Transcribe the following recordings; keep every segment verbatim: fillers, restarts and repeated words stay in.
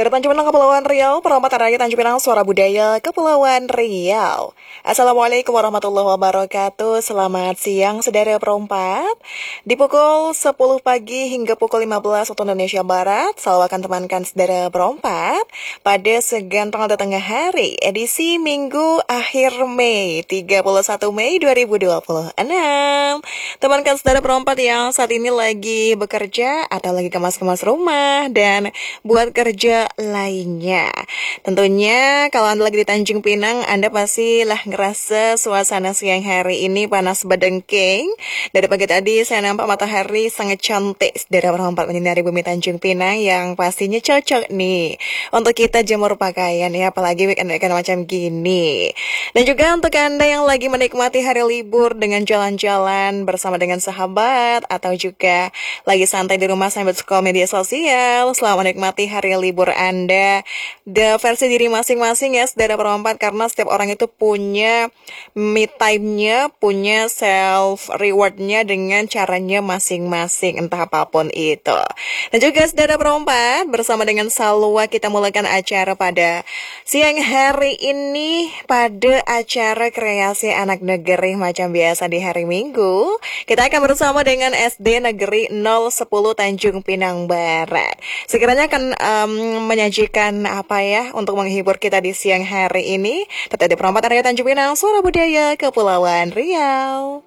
Dari Tanjung Pinang Kepulauan Riau, Perompak Rakyat Tanjung Pinang Suara Budaya Kepulauan Riau. Assalamualaikum warahmatullahi wabarakatuh. Selamat siang saudara perompak. Di pukul sepuluh pagi hingga pukul lima belas waktu Indonesia Barat, selalu akan temankan saudara perompak pada segan tanggal tengah hari edisi Minggu akhir Mei, tiga puluh satu Mei dua ribu dua puluh enam. Temankan saudara perompak yang saat ini lagi bekerja atau lagi kemas-kemas rumah dan buat kerja lainnya. Tentunya kalau Anda lagi di Tanjung Pinang, Anda pastilah ngerasa suasana siang hari ini panas bedengking. Dari pagi tadi saya nampak matahari sangat cantik dari perompak menyinari bumi Tanjung Pinang yang pastinya cocok nih untuk kita jemur pakaian ya, apalagi weekend-weekend macam gini. Dan juga untuk Anda yang lagi menikmati hari libur dengan jalan-jalan bersama dengan sahabat atau juga lagi santai di rumah sambil scroll media sosial, selamat menikmati hari libur Anda, the versi diri masing-masing ya saudara perompak, karena setiap orang itu punya me time-nya, punya self reward-nya dengan caranya masing-masing, entah apapun itu. Dan juga saudara perompak, bersama dengan Salwa kita mulakan acara pada siang hari ini pada acara kreasi anak negeri macam biasa di hari Minggu. Kita akan bersama dengan S D Negeri nol sepuluh Tanjung Pinang Barat. Sekiranya akan um, menyajikan apa ya untuk menghibur kita di siang hari ini. Tetap di Perompak Rakyat Tanjung Pinang Suara Budaya Kepulauan Riau.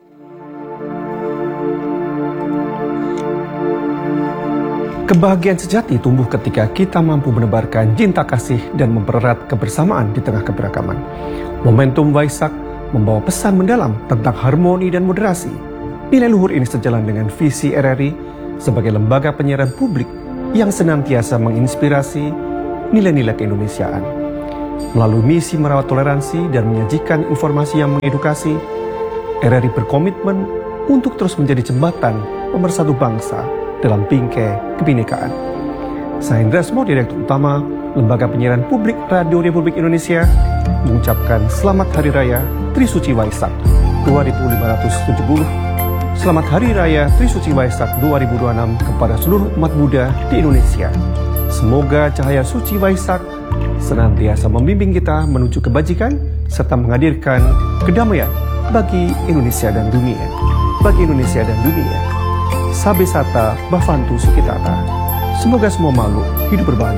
Kebahagiaan sejati tumbuh ketika kita mampu menebarkan cinta kasih dan mempererat kebersamaan di tengah keberagaman. Momentum Waisak membawa pesan mendalam tentang harmoni dan moderasi. Nilai luhur ini sejalan dengan visi R R I sebagai lembaga penyiaran publik yang senantiasa menginspirasi nilai-nilai keindonesiaan. Melalui misi merawat toleransi dan menyajikan informasi yang mengedukasi, R R I berkomitmen untuk terus menjadi jembatan pemersatu bangsa dalam bingkai kebinekaan. Saya Indresmo, Direktur Utama Lembaga Penyiaran Publik Radio Republik Indonesia, mengucapkan Selamat Hari Raya Trisuci Waisak dua ribu lima ratus tujuh puluh. Selamat Hari Raya Trisuci Waisak dua ribu dua puluh enam kepada seluruh umat Buddha di Indonesia. Semoga cahaya suci Waisak senantiasa membimbing kita menuju kebajikan serta menghadirkan kedamaian bagi Indonesia dan dunia. Bagi Indonesia dan dunia. Sabe Sata Bavantu Sukitata. Semoga semua makhluk hidup berbahagia.